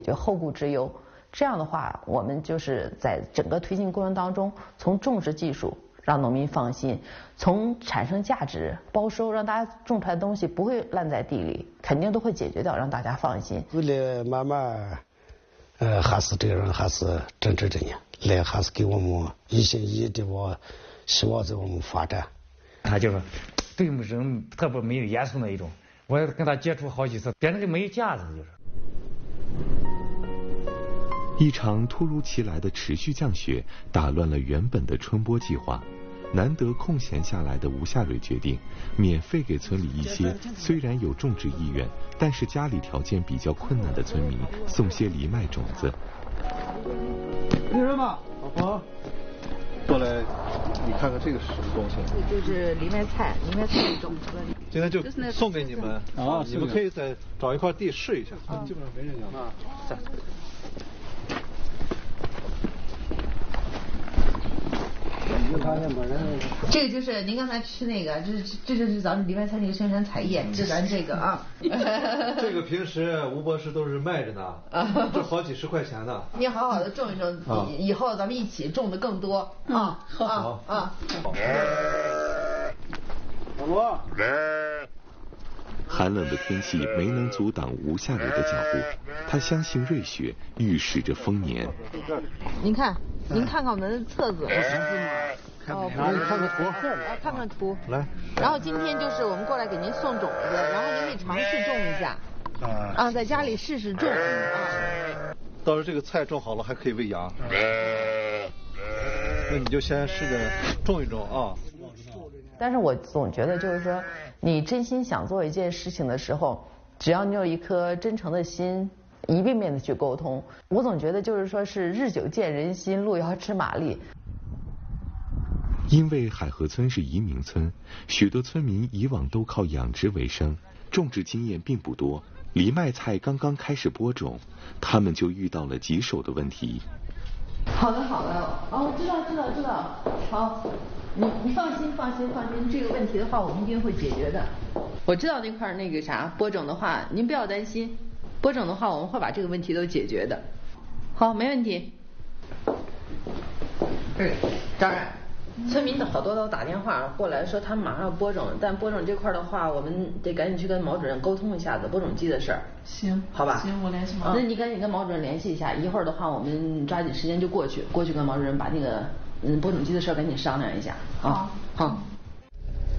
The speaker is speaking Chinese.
就后顾之忧。这样的话，我们就是在整个推进过程当中，从种植技术让农民放心，从产生价值、包收，让大家种出来的东西不会烂在地里，肯定都会解决掉，让大家放心。 为了慢慢，还是这个人还是真的来，还是给我们一心一意的希望在我们发展。 他就是对我们人特别没有严肃那一种，我跟他接触好几次，变成个没有架子就是。 一场突如其来的持续降雪打乱了原本的春播计划，难得空闲下来的吴夏蕊决定免费给村里一些虽然有种植意愿，但是家里条件比较困难的村民送些藜麦种子。 有人吗？老婆，过来，你看看这个是什么东西？ 这就是藜麦菜，藜麦菜种出来的。 今天就送给你们啊，你们可以再找一块地试一下。基本上没人养啊。 这个就是您刚才吃那个，这就是咱们藜麦菜那个宣传彩页，就咱这个啊。 这个平时吴博士都是卖着呢，这好几十块钱呢。 你好好的种一种，以后咱们一起种的更多啊！ 好。 老罗。 寒冷的天气没能阻挡吴夏蕊的脚步，他相信瑞雪预示着丰年。 您看看我们的册子。 哦，看看图。 看看图。 来。 然后今天就是我们过来给您送种子，然后您可以尝试种一下。在家里试试种啊。 到时候这个菜种好了还可以喂羊。那你就先试着种一种啊。 但是我总觉得就是说，你真心想做一件事情的时候，只要你有一颗真诚的心，一遍遍的去沟通，我总觉得就是说是日久见人心，路遥知马力。 因为海河村是移民村，许多村民以往都靠养殖为生，种植经验并不多。藜麦菜刚刚开始播种，他们就遇到了棘手的问题。 好的，知道。好，你放心，这个问题的话，我们一定会解决的。我知道那块那个啥播种的话，您不要担心，播种的话，我们会把这个问题都解决的。好，没问题。当然，村民好多都打电话过来说他们马上要播种，但播种这块的话，我们得赶紧去跟毛主任沟通一下子播种机的事儿。 行， 好吧。 行，我联系毛。 那你赶紧跟毛主任联系一下，一会儿的话我们抓紧时间就过去跟毛主任把那个播种机的事儿赶紧商量一下啊。好。